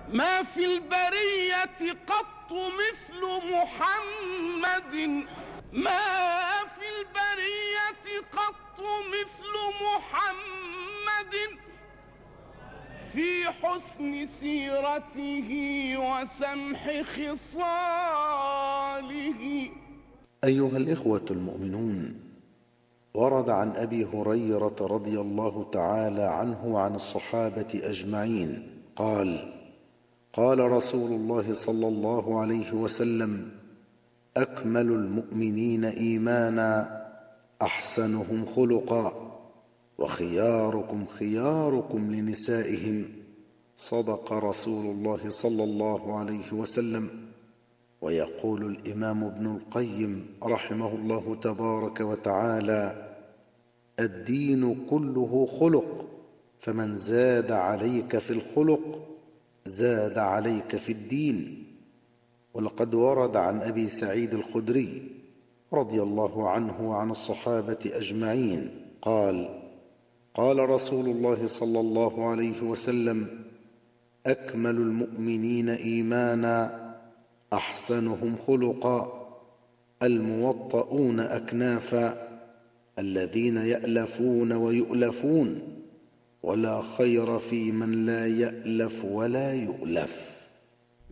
ما في البرية قط مثل محمد، ما في البرية قط مثل محمد، في حسن سيرته وسمح خصاله. أيها الإخوة المؤمنون، ورد عن أبي هريرة رضي الله تعالى عنه وعن الصحابة أجمعين قال: قال رسول الله صلى الله عليه وسلم: أكمل المؤمنين إيمانا أحسنهم خلقا، وخياركم خياركم لنسائهم. صدق رسول الله صلى الله عليه وسلم. ويقول الإمام ابن القيم رحمه الله تبارك وتعالى: الدين كله خلق، فمن زاد عليك في الخلق زاد عليك في الدين. ولقد ورد عن أبي سعيد الخدري رضي الله عنه وعن الصحابة أجمعين قال: قال رسول الله صلى الله عليه وسلم: أكمل المؤمنين إيمانا أحسنهم خلقا، الموطؤون أكنافا، الذين يألفون ويؤلفون، ولا خير في من لا يألف ولا يؤلف.